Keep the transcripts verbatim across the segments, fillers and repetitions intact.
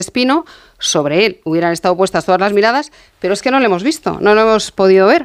Espino, sobre él hubieran estado puestas todas las miradas, pero es que no lo hemos visto, no lo hemos podido ver.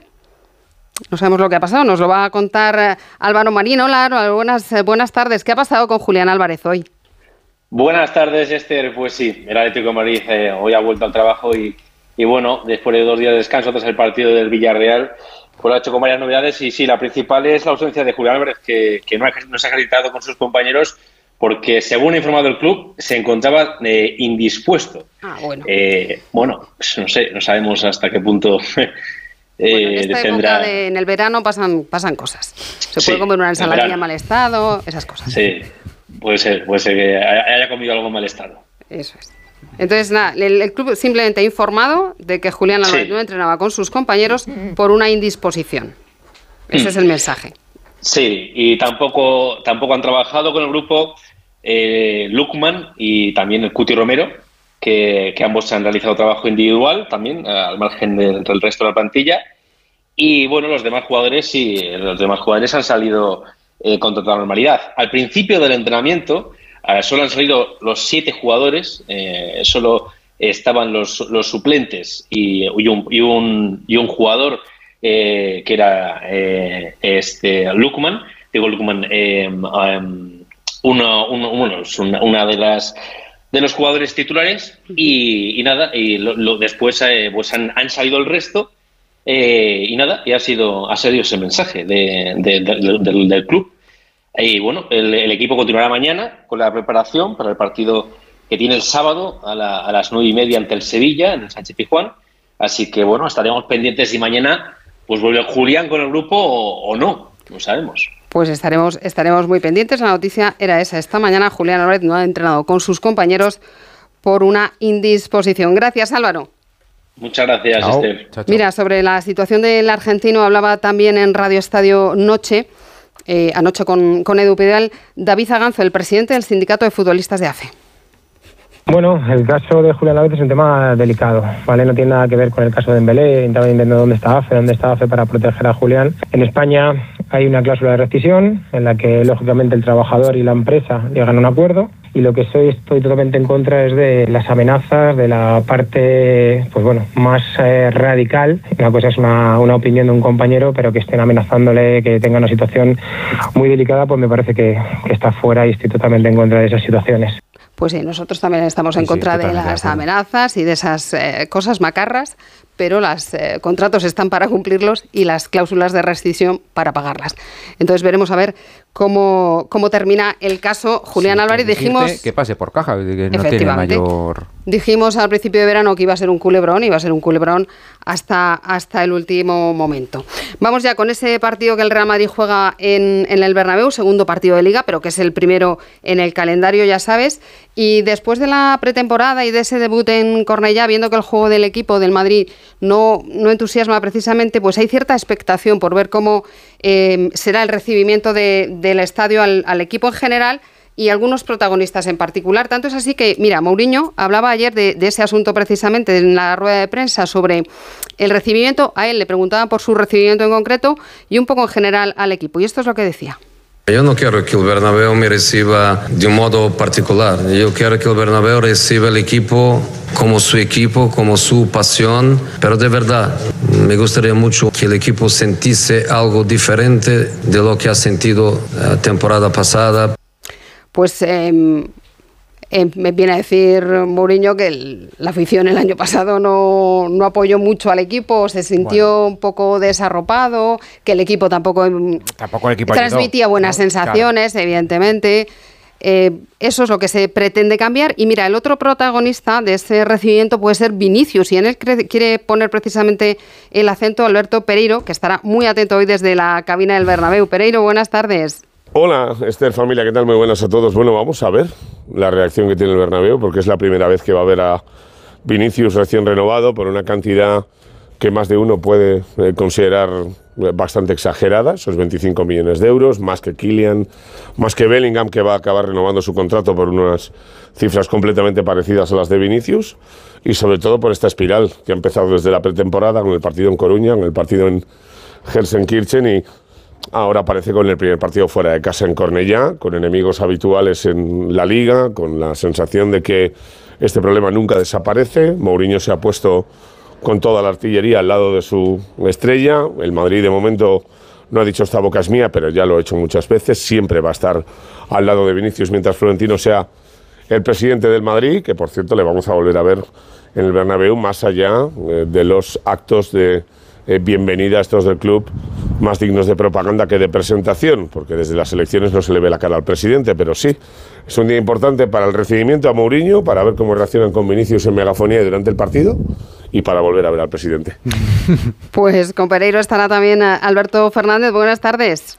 No sabemos lo que ha pasado, nos lo va a contar Álvaro Marín. Hola, Álvaro, buenas, buenas tardes. ¿Qué ha pasado con Julián Álvarez hoy? Buenas tardes, Esther. Pues sí, el Atlético de Madrid eh, hoy ha vuelto al trabajo y, y bueno, después de dos días de descanso tras el partido del Villarreal, pues ha hecho con varias novedades y sí, la principal es la ausencia de Julián Álvarez, que, que no, ha, no se ha acreditado con sus compañeros porque, según ha informado el club, se encontraba eh, indispuesto. Ah, bueno. Eh, bueno, pues no sé, no sabemos hasta qué punto... Bueno, en esta tendrá... época de, en el verano pasan pasan cosas. Se sí, puede comer una ensaladilla en mal estado, esas cosas. Sí, puede ser, puede ser que haya comido algo en mal estado. Eso es. Entonces, nada, el, el club simplemente ha informado de que Julián Álvarez sí. no entrenaba con sus compañeros por una indisposición. Ese mm. es el mensaje. Sí, y tampoco, tampoco han trabajado con el grupo eh, Lukman y también el Cuti Romero, Que, que ambos han realizado trabajo individual también, al margen del, del resto de la plantilla. Y bueno, los demás jugadores sí, los demás jugadores han salido eh, con total normalidad. Al principio del entrenamiento eh, solo han salido los siete jugadores, eh, solo estaban los, los suplentes y, y, un, y, un, y un jugador eh, que era eh, este Lukman, digo Lukman, eh, um, uno, uno, uno, una, una de las de los jugadores titulares y, y nada, y lo, lo, después eh, pues han, han salido el resto eh, y nada, y ha sido, ha sido ese mensaje de, de, de, de, del club. Y bueno, el, el equipo continuará mañana con la preparación para el partido que tiene el sábado a, la, a las nueve y media ante el Sevilla, en el Sánchez-Pizjuán. Así que bueno, estaremos pendientes si mañana pues vuelve Julián con el grupo o, o no, no sabemos. Pues estaremos, estaremos muy pendientes. La noticia era esa. Esta mañana Julián Álvarez no ha entrenado con sus compañeros por una indisposición. Gracias, Álvaro. Muchas gracias, chao. Esther. Chao, chao. Mira, sobre la situación del argentino hablaba también en Radio Estadio Noche, eh, anoche con, con Edu Pidal, David Aganzo, el presidente del Sindicato de Futbolistas de A F E. Bueno, el caso de Julián Álvarez es un tema delicado, ¿vale? No tiene nada que ver con el caso de Dembélé. Estaba intentando dónde está A F E, dónde está A F E para proteger a Julián. En España hay una cláusula de rescisión en la que, lógicamente, el trabajador y la empresa llegan a un acuerdo. Y lo que soy, estoy totalmente en contra es de las amenazas, de la parte, pues bueno, más eh, radical. Una cosa es una, una opinión de un compañero, pero que estén amenazándole, que tenga una situación muy delicada, pues me parece que, que está fuera y estoy totalmente en contra de esas situaciones. Pues sí, nosotros también estamos en sí, contra sí, de las de amenazas y de esas eh, cosas macarras, pero los eh, contratos están para cumplirlos y las cláusulas de rescisión para pagarlas. Entonces veremos a ver cómo, cómo termina el caso. Julián sí, Álvarez, dijimos... Que pase por caja, que no tiene mayor... Dijimos al principio de verano que iba a ser un culebrón, iba a ser un culebrón hasta, hasta el último momento. Vamos ya con ese partido que el Real Madrid juega en, en el Bernabéu, segundo partido de Liga, pero que es el primero en el calendario, ya sabes. Y después de la pretemporada y de ese debut en Cornellá, viendo que el juego del equipo del Madrid no, no entusiasma precisamente, pues hay cierta expectación por ver cómo eh, será el recibimiento de, del estadio al, al equipo en general y algunos protagonistas en particular. Tanto es así que, mira, Mourinho hablaba ayer de, de ese asunto precisamente en la rueda de prensa sobre el recibimiento. A él le preguntaban por su recibimiento en concreto y un poco en general al equipo. Y esto es lo que decía. Yo no quiero que el Bernabéu me reciba de un modo particular. Yo quiero que el Bernabéu reciba el equipo como su equipo, como su pasión. Pero de verdad, me gustaría mucho que el equipo sintiese algo diferente de lo que ha sentido la temporada pasada. Pues eh, eh, me viene a decir Mourinho que el, la afición el año pasado no, no apoyó mucho al equipo, se sintió bueno. un poco desarropado, que el equipo tampoco, tampoco el equipo transmitía ayudó, buenas ¿no? sensaciones, claro. evidentemente. Eh, eso es lo que se pretende cambiar. Y mira, el otro protagonista de ese recibimiento puede ser Vinicius, y en él quiere poner precisamente el acento Alberto Pereiro, que estará muy atento hoy desde la cabina del Bernabéu. Pereiro, buenas tardes. Hola, Esther, familia, ¿qué tal? Muy buenas a todos. Bueno, vamos a ver la reacción que tiene el Bernabéu, porque es la primera vez que va a ver a Vinicius recién renovado por una cantidad que más de uno puede eh, considerar bastante exagerada, esos veinticinco millones de euros, más que Kylian, más que Bellingham, que va a acabar renovando su contrato por unas cifras completamente parecidas a las de Vinicius, y sobre todo por esta espiral que ha empezado desde la pretemporada, con el partido en Coruña, con el partido en Gelsenkirchen, y ahora aparece con el primer partido fuera de casa en Cornellá, con enemigos habituales en la Liga, con la sensación de que este problema nunca desaparece. Mourinho se ha puesto con toda la artillería al lado de su estrella. El Madrid de momento no ha dicho esta boca es mía, pero ya lo ha hecho muchas veces. Siempre va a estar al lado de Vinicius mientras Florentino sea el presidente del Madrid, que por cierto le vamos a volver a ver en el Bernabéu, más allá eh, de los actos de eh, bienvenida a estos del club más dignos de propaganda que de presentación, porque desde las elecciones no se le ve la cara al presidente, pero sí, es un día importante para el recibimiento a Mourinho, para ver cómo reaccionan con Vinicius en megafonía durante el partido y para volver a ver al presidente. Pues con Pereiro estará también Alberto Fernández. Buenas tardes.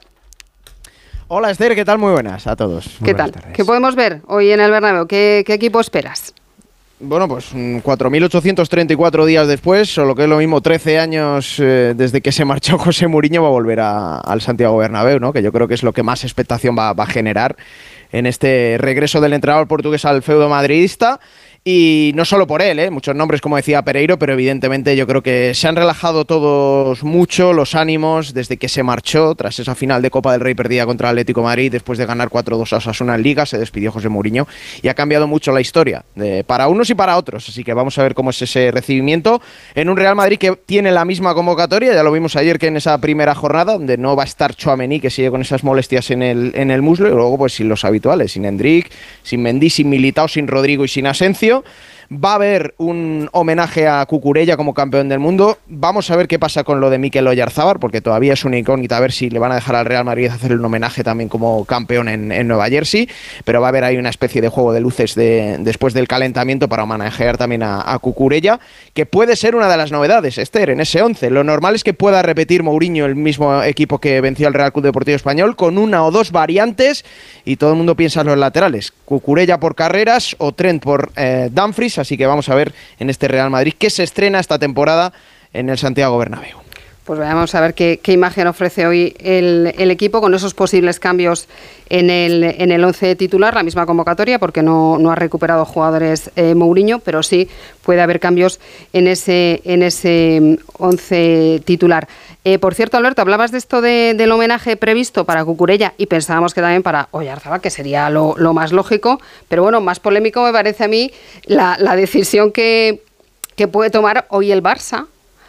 Hola Esther, ¿qué tal? Muy buenas a todos. ¿Qué tal? Tardes. ¿Qué podemos ver hoy en el Bernabéu? ¿Qué, qué equipo esperas? Bueno, pues cuatro mil ochocientos treinta y cuatro días después, o lo que es lo mismo, trece años eh, desde que se marchó José Mourinho, va a volver a, al Santiago Bernabéu, ¿no? Que yo creo que es lo que más expectación va, va a generar en este regreso del entrenador portugués al feudo madridista. Y no solo por él, ¿eh? Muchos nombres, como decía Pereiro, pero evidentemente yo creo que se han relajado todos mucho los ánimos desde que se marchó tras esa final de Copa del Rey perdida contra el Atlético de Madrid después de ganar cuatro dos a Osasuna en Liga. Se despidió José Mourinho y ha cambiado mucho la historia, de, para unos y para otros. Así que vamos a ver cómo es ese recibimiento en un Real Madrid que tiene la misma convocatoria. Ya lo vimos ayer que en esa primera jornada, donde no va a estar Tchouaméni, que sigue con esas molestias en el, en el muslo, y luego pues sin los habituales, sin Endrick, sin Mendy, sin Militao, sin Rodrigo y sin Asensio. Va a haber un homenaje a Cucurella como campeón del mundo. Vamos a ver qué pasa con lo de Mikel Oyarzábal, porque todavía es una incógnita, a ver si le van a dejar al Real Madrid hacer un homenaje también como campeón en, en Nueva Jersey. Pero va a haber ahí una especie de juego de luces de, después del calentamiento para homenajear también a, a Cucurella, que puede ser una de las novedades, Esther, en ese once. Lo normal es que pueda repetir Mourinho el mismo equipo que venció al Real Club Deportivo Español, con una o dos variantes, y todo el mundo piensa en los laterales. Cucurella por Carreras o Trent por eh, Dumfries. Así que vamos a ver en este Real Madrid que se estrena esta temporada en el Santiago Bernabéu. Pues vamos a ver qué, qué imagen ofrece hoy el, el equipo con esos posibles cambios en el en el once titular, la misma convocatoria, porque no, no ha recuperado jugadores eh, Mourinho, pero sí puede haber cambios en ese en ese once titular. Eh, por cierto, Alberto, hablabas de esto de, del homenaje previsto para Cucurella y pensábamos que también para Oyarzábal, que sería lo, lo más lógico, pero bueno, más polémico me parece a mí la, la decisión que, que puede tomar hoy el Barça,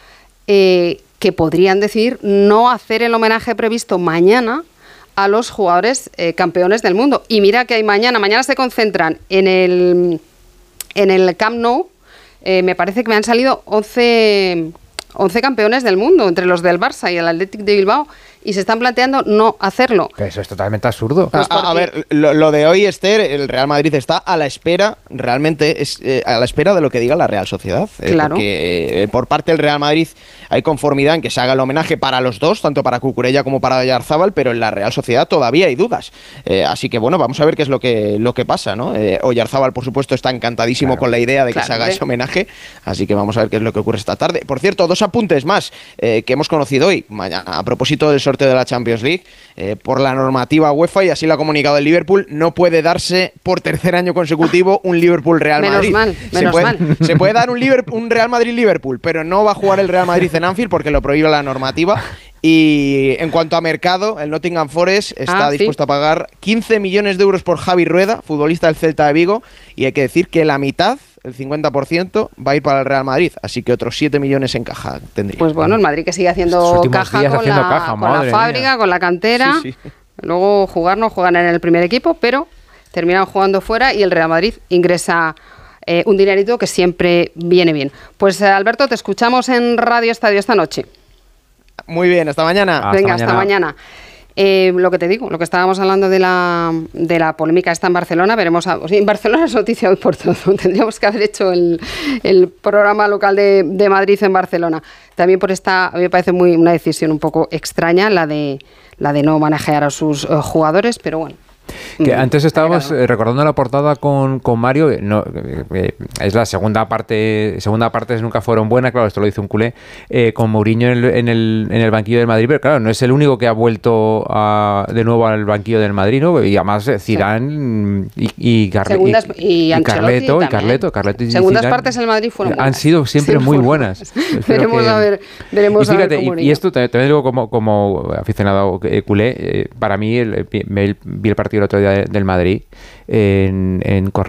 eh, que podrían decidir no hacer el homenaje previsto mañana a los jugadores eh, campeones del mundo. Y mira que hay mañana, mañana se concentran en el, en el Camp Nou, eh, me parece que me han salido once, once campeones del mundo, entre los del Barça y el Athletic de Bilbao, y se están planteando no hacerlo. Pero eso es totalmente absurdo. Pues a, a ver, lo, lo de hoy, Esther, el Real Madrid está a la espera, realmente es eh, a la espera de lo que diga la Real Sociedad. Eh, claro. Porque eh, por parte del Real Madrid hay conformidad en que se haga el homenaje para los dos, tanto para Cucurella como para Oyarzábal, pero en la Real Sociedad todavía hay dudas. Eh, así que bueno, vamos a ver qué es lo que, lo que pasa, ¿no? Eh, Oyarzábal, por supuesto, está encantadísimo claro. con la idea de que claro, se haga ¿eh? ese homenaje, así que vamos a ver qué es lo que ocurre esta tarde. Por cierto, dos apuntes más eh, que hemos conocido hoy, mañana, a propósito del sorteo de la Champions League. Eh, por la normativa UEFA, y así lo ha comunicado el Liverpool, no puede darse por tercer año consecutivo un Liverpool-Real Madrid. Menos mal, menos se puede, mal. Se puede dar un, Liverpool, un Real Madrid-Liverpool, pero no va a jugar el Real Madrid en Anfield porque lo prohíbe la normativa. Y en cuanto a mercado, el Nottingham Forest está ah, dispuesto ¿sí? a pagar quince millones de euros por Javi Rueda, futbolista del Celta de Vigo, y hay que decir que la mitad, el cincuenta por ciento, va a ir para el Real Madrid, así que otros siete millones en caja tendría. Pues bueno, el Madrid que sigue haciendo caja con, haciendo la, caja, con la fábrica, mía. con la cantera. Sí, sí. Luego jugar no juegan en el primer equipo, pero terminan jugando fuera y el Real Madrid ingresa eh, un dinerito que siempre viene bien. Pues eh, Alberto, te escuchamos en Radio Estadio esta noche. Muy bien, hasta mañana. Hasta Venga, mañana. hasta mañana. Eh, lo que te digo, lo que estábamos hablando de la, de la polémica está en Barcelona, veremos a, o sea, en Barcelona es noticia hoy por todo, tendríamos que haber hecho el, el programa local de, de Madrid en Barcelona. También por esta, a mí me parece muy una decisión un poco extraña la de, la de no manejar a sus uh, jugadores, pero bueno. Que antes estábamos eh, recordando la portada con, con Mario, no, eh, es la segunda parte, segunda parte nunca fueron buenas, claro, esto lo dice un culé, eh, con Mourinho en el, en, el, en el banquillo del Madrid, pero claro, no es el único que ha vuelto a, de nuevo al banquillo del Madrid, ¿no? Y además Zidane sí. y, y, Carle, Segundas, y, y, y Carleto, y Carleto, Carleto y Segundas Zidane partes en el Madrid fueron buenas. Han sido siempre sí, muy buenas. veremos que, a ver, veremos y fíjate, a ver cómo y, y esto también digo como, como aficionado culé, eh, para mí el, el, vi el partido el otro día del Madrid en, en Cornellà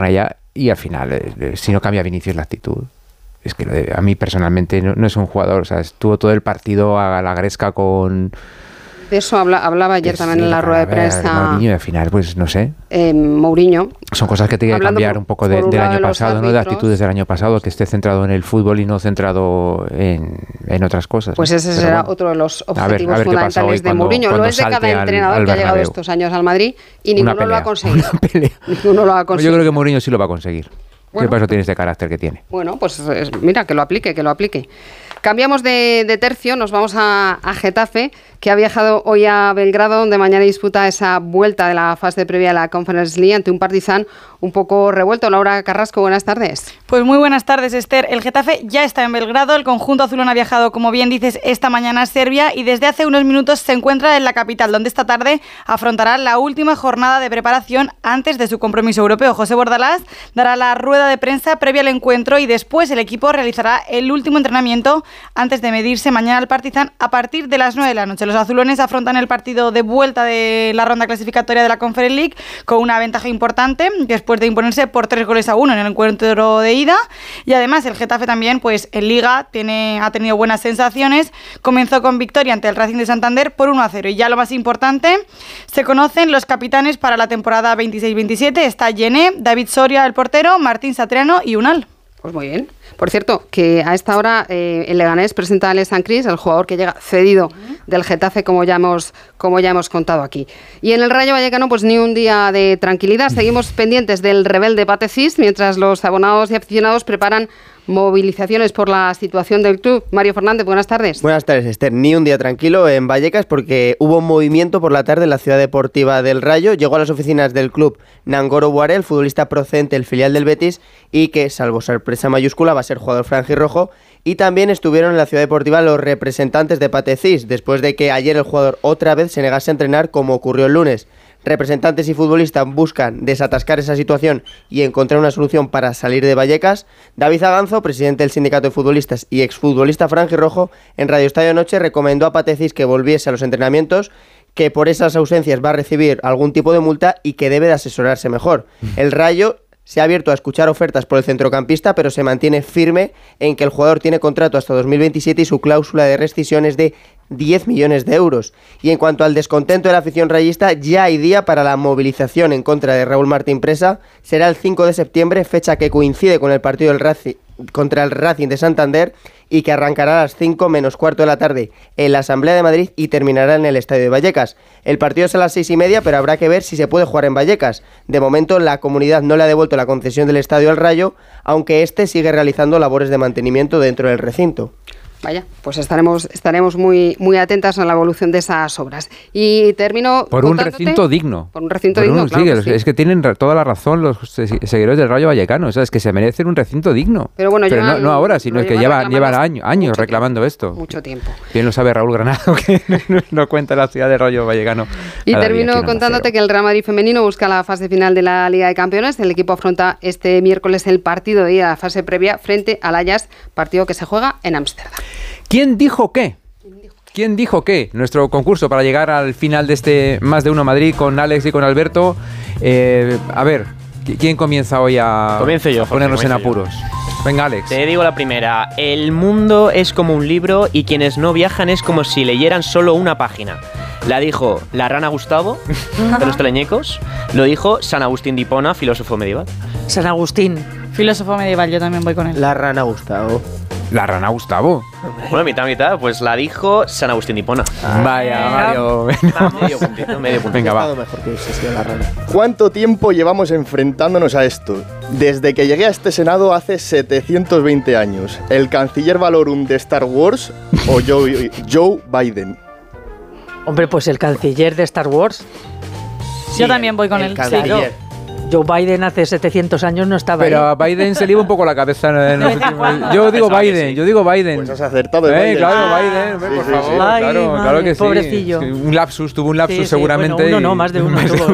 y al final, eh, si no cambia Vinicius la actitud, es que lo de, a mí personalmente no, no es un jugador, o sea, estuvo todo el partido a la gresca con... De eso habla, hablaba ayer también en la rueda de prensa. Mourinho, al final, pues no sé. Eh, Mourinho. Son cosas que tiene que cambiar por, un poco de, un del año de pasado, árbitros, ¿no? De actitudes del año pasado, que esté centrado en el fútbol y no centrado en, en otras cosas. Pues ¿no? ese Pero será bueno, otro de los objetivos a ver, a ver fundamentales de cuando, Mourinho. cuando Lo es de cada entrenador al, al que ha llegado estos años al Madrid y ninguno pelea, lo ha conseguido. Ninguno lo ha conseguido. Yo creo que Mourinho sí lo va a conseguir. Bueno, ¿Qué pasa? Tiene este carácter que tiene. Bueno, pues mira, que lo aplique, que lo aplique. Cambiamos de, de tercio, nos vamos a, a Getafe, que ha viajado hoy a Belgrado, donde mañana disputa esa vuelta de la fase previa a la Conference League ante un Partizan un poco revuelto. Laura Carrasco, buenas tardes. Pues muy buenas tardes, Esther. El Getafe ya está en Belgrado, el conjunto azulón ha viajado, como bien dices, esta mañana a Serbia y desde hace unos minutos se encuentra en la capital, donde esta tarde afrontará la última jornada de preparación antes de su compromiso europeo. José Bordalás dará la rueda de prensa previa al encuentro y después el equipo realizará el último entrenamiento antes de medirse mañana al Partizan a partir de las nueve de la noche. Los azulones afrontan el partido de vuelta de la ronda clasificatoria de la Conference League con una ventaja importante después de imponerse por tres goles a uno en el encuentro de ida. Y además el Getafe también, pues en Liga tiene, ha tenido buenas sensaciones. Comenzó con victoria ante el Racing de Santander por uno a cero. Y ya lo más importante, se conocen los capitanes para la temporada veintiséis veintisiete. Está Yené, David Soria, el portero, Martín Satriano y Unal. Pues muy bien. Por cierto, que a esta hora eh, el Leganés presenta a Alessandro Cris, el jugador que llega cedido del Getafe, como ya hemos como ya hemos contado aquí. Y en el Rayo Vallecano, pues ni un día de tranquilidad. Seguimos pendientes del rebelde Pate Cis, mientras los abonados y aficionados preparan movilizaciones por la situación del club. Mario Fernández, buenas tardes. Buenas tardes, Esther. Ni un día tranquilo en Vallecas porque hubo un movimiento por la tarde en la ciudad deportiva del Rayo. Llegó a las oficinas del club Nangoro Buare, el futbolista procedente del filial del Betis y que, salvo sorpresa mayúscula, va a ser jugador franjirrojo. Y también estuvieron en la ciudad deportiva los representantes de Pate Cis, después de que ayer el jugador otra vez se negase a entrenar como ocurrió el lunes. Representantes y futbolistas buscan desatascar esa situación y encontrar una solución para salir de Vallecas. David Aganzo, presidente del sindicato de futbolistas y exfutbolista franjirrojo, en Radio Estadio Noche recomendó a Pate Cis que volviese a los entrenamientos, que por esas ausencias va a recibir algún tipo de multa y que debe de asesorarse mejor. El Rayo se ha abierto a escuchar ofertas por el centrocampista, pero se mantiene firme en que el jugador tiene contrato hasta dos mil veintisiete y su cláusula de rescisión es de diez millones de euros. Y en cuanto al descontento de la afición rayista, ya hay día para la movilización en contra de Raúl Martín Presa. Será el cinco de septiembre, fecha que coincide con el partido del Racing contra el Racing de Santander y que arrancará a las cinco menos cuarto de la tarde en la Asamblea de Madrid y terminará en el Estadio de Vallecas. El partido es a las seis y media, pero habrá que ver si se puede jugar en Vallecas. De momento la comunidad no le ha devuelto la concesión del estadio al Rayo, aunque este sigue realizando labores de mantenimiento dentro del recinto. Vaya, pues estaremos estaremos muy muy atentas a la evolución de esas obras. Y termino por un recinto digno. Por un recinto por digno, un, claro sí, que es, sí. es que tienen toda la razón los seguidores del Rayo Vallecano, o sea, es que se merecen un recinto digno. Pero bueno, Pero llevan, no, no ahora, sino es que llevan llevan años, años reclamando tiempo, esto. Mucho tiempo. Bien lo sabe Raúl Granado, que no cuenta la ciudad del Rayo Vallecano. Y termino contándote que el Real Madrid femenino busca la fase final de la Liga de Campeones. El equipo afronta este miércoles el partido de ida a la fase previa frente al Ajax, partido que se juega en Ámsterdam. ¿Quién dijo qué? ¿Quién dijo qué? Nuestro concurso para llegar al final de este Más de Uno Madrid con Alex y con Alberto. Eh, a ver, ¿quién comienza hoy a, Comienzo yo, a ponernos Jorge, en apuros? Yo. Venga, Alex. Te digo la primera. El mundo es como un libro y quienes no viajan es como si leyeran solo una página. La dijo la rana Gustavo, de los teleñecos. Lo dijo San Agustín de Hipona, filósofo medieval. San Agustín, filósofo medieval, yo también voy con él. La rana Gustavo. La rana Gustavo. Bueno, mitad, mitad, pues la dijo San Agustín de Hipona. Ah, Vaya, Mario. Medio puntito, medio puntito. Venga, va. Mejor que hubiese la rana. ¿Cuánto tiempo llevamos enfrentándonos a esto? Desde que llegué a este Senado hace setecientos veinte años. ¿El canciller Valorum de Star Wars o Joe, Joe Biden? Hombre, pues el canciller de Star Wars. Sí, yo también voy con el él. canciller. Claro. Joe Biden hace setecientos años no estaba Pero ahí. a Biden se le iba un poco la cabeza en los últimos... Yo digo Biden, yo digo Biden. Pues has acertado. Eh, Biden. claro, Ah, Biden, sí, por sí, favor. sí. Ay, claro, madre, claro que sí. pobrecillo. Un lapsus, tuvo un lapsus Sí, sí, seguramente. bueno, uno y- no, más de uno tuvo.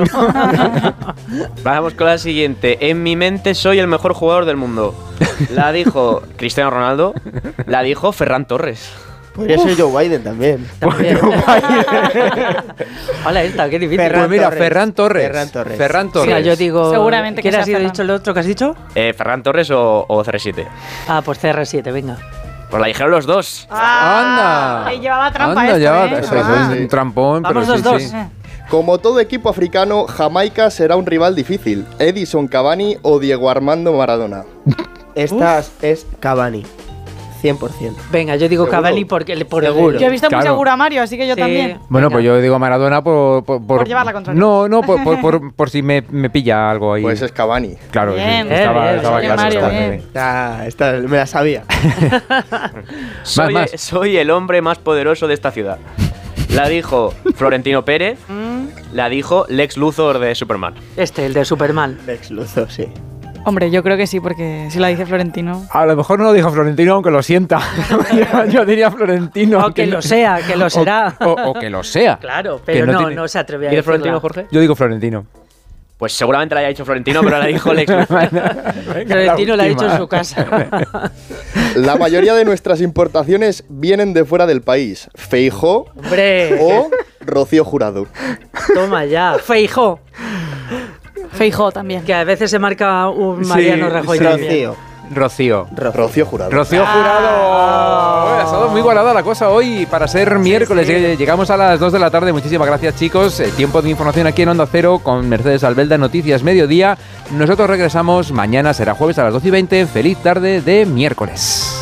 Vamos con la siguiente. En mi mente soy el mejor jugador del mundo. La dijo Cristiano Ronaldo. La dijo Ferran Torres. Podría ser Joe Biden también. También. Hola, esta, qué difícil. Ferran pues mira, Torres. Ferran Torres. Ferran Torres. Ferran Torres. Mira, yo digo. Seguramente que ¿Quién ha sea sido Ferran. dicho el otro que has dicho? Eh, ¿Ferran Torres o, o C R siete? Ah, pues C R siete, venga. Pues la dijeron los dos. Ah, Anda. ahí llevaba trampa Anda, esto, ya, ¿eh? eso, eso Ah. es un trampón, Vamos pero los sí, dos. sí. Como todo equipo africano, Jamaica será un rival difícil. Edison Cavani o Diego Armando Maradona. Esta es Cavani. cien por ciento. Venga, yo digo ¿Seguro? Cavani porque por el Seguro. Yo he visto muy Claro. seguro a Mario, así que yo Sí. también. Bueno, Venga. pues yo digo Maradona por... Por, Por llevar la contraria. No, no, por, por, por, por si me, me pilla algo ahí. Pues es Cavani. Claro, Bien. sí, estaba, Bien, estaba bien, claro, Mario, estaba bien. bien. Ah, esta me la sabía. Soy, más. soy el hombre más poderoso de esta ciudad. La dijo Florentino Pérez, la dijo Lex Luthor de Superman. Este, el de Superman. Lex Luthor, sí. Hombre, yo creo que sí, porque si la dice Florentino. A lo mejor no lo dijo Florentino, aunque lo sienta. yo, yo diría Florentino. O que lo sea, que lo será. O, o- o que lo sea. Claro, Que pero no no, no, tiene- se atreve a ¿Y de decirla. Florentino, Jorge? Yo digo Florentino. Pues seguramente la haya dicho Florentino, pero la dijo Lex Luthor. Florentino la ha dicho en su casa. La mayoría de nuestras importaciones vienen de fuera del país. Feijóo Hombre, o Rocío Jurado. toma ya. Feijó, Feijóo también. que a veces se marca un Mariano Sí, Rajoy sí. también. Rocío. Rocío. Rocío Jurado. Rocío Jurado. Uy, ha estado muy igualada la cosa hoy para ser miércoles. sí. Lleg- Llegamos a las dos de la tarde. Muchísimas gracias, chicos. Eh, tiempo de información aquí en Onda Cero con Mercedes Albelda, Noticias Mediodía. Nosotros regresamos mañana, será jueves a las doce y veinte. Feliz tarde de miércoles.